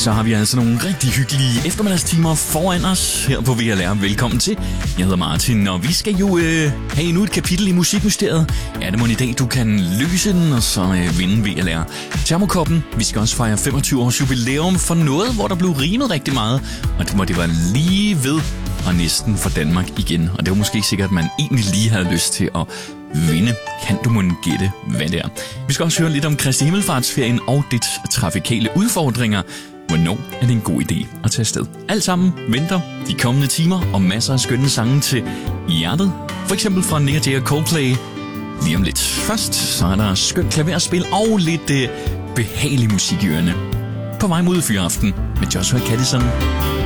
så har vi altså nogle rigtig hyggelige eftermiddagstimer foran os her på VLR. Velkommen til. Jeg hedder Martin, og vi skal jo have endnu et kapitel i Musikmysteriet. Er det måske i dag, du kan løse den, og så vinde VLR Termokoppen. Vi skal også fejre 25 års jubilæum for noget, hvor der blev rimet rigtig meget, og det var lige ved og næsten for Danmark igen. Og det var måske sikkert, at man egentlig lige havde lyst til at vinde. Kan du måske gætte, hvad det er? Vi skal også høre lidt om Kristi Himmelfartsferien og dets trafikale udfordringer. Hvornår er det en god idé at tage afsted? Alt sammen venter de kommende timer og masser af skønne sange til hjertet. For eksempel fra Nick Jay og Coldplay. Lige om lidt. Først så er der skønt klaverspil og lidt behagelig musik i ørerne. På vej mod Fyraften med Joshua Caddison.